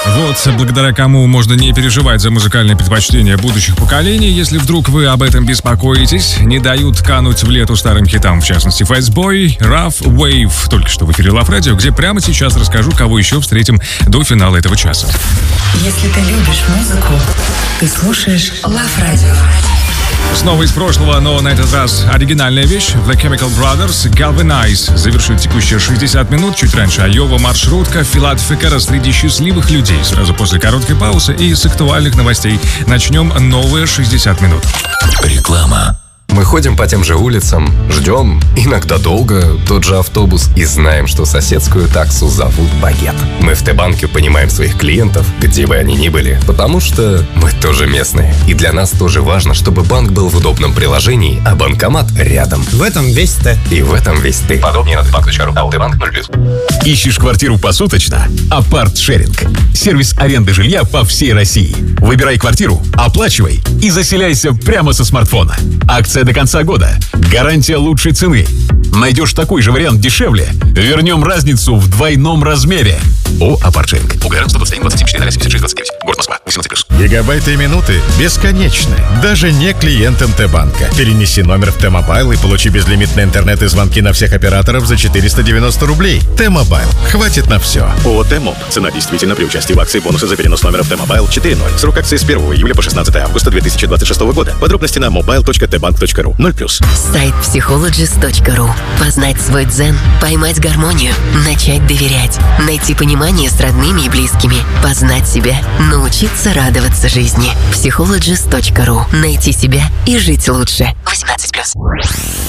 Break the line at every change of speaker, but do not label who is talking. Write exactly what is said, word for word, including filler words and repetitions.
Вот благодаря кому можно не переживать за музыкальные предпочтения будущих поколений, если вдруг вы об этом беспокоитесь. Не дают кануть в лету старым хитам, в частности, Fatboy, Rough Wave. Только что в эфире Love Radio, где прямо сейчас расскажу, кого еще встретим до финала этого часа.
Если ты любишь музыку, ты слушаешь Love Radio.
Снова из прошлого, но на этот раз оригинальная вещь. The Chemical Brothers, Galvanize завершит текущие шестьдесят минут. Чуть раньше Айова маршрутка Филадельфия среди счастливых людей. Сразу после короткой паузы и с актуальных новостей начнем новые шестьдесят минут.
Реклама. Мы ходим по тем же улицам, ждем, иногда долго, тот же автобус и знаем, что соседскую таксу зовут Багет. Мы в Т-банке понимаем своих клиентов, где бы они ни были, потому что мы тоже местные. И для нас тоже важно, чтобы банк был в удобном приложении, а банкомат рядом.
В этом весь Т.
И в этом весь ты. Подробнее на тбанк точка ру. Т-банк ноль плюс.
Ищешь квартиру посуточно? Апарт-шеринг. Сервис аренды жилья по всей России. Выбирай квартиру, оплачивай и заселяйся прямо со смартфона. Акция до конца года. Гарантия лучшей цены. Найдешь такой же вариант дешевле? Вернем разницу в двойном размере. О, Апарт-шеринг. УГР сто двадцать один двадцать четыре семьдесят шесть двадцать девять. Город Москва. восемнадцать плюс.
Гигабайты и минуты бесконечны. Даже не клиентам Т-банка. Перенеси номер в Т-мобайл и получи безлимитный интернет и звонки на всех операторов за четыреста девяносто рублей. Т-мобайл. Хватит на все.
ООО «Т-моб». Цена действительно при участии в акции бонусы за перенос номера в Т-мобайл четыре ноль. Срок акции с первого июля по шестнадцатое августа две тысячи двадцать шестого года. Подробности на мобайл точка т банк точка ру. ноль плюс.
Сайт психологист точка ру. Познать свой дзен, поймать гармонию, начать доверять, найти понимание с родными и близкими, познать себя, научиться радоваться жизни. психологист точка ру. Найти себя и жить лучше. восемнадцать плюс.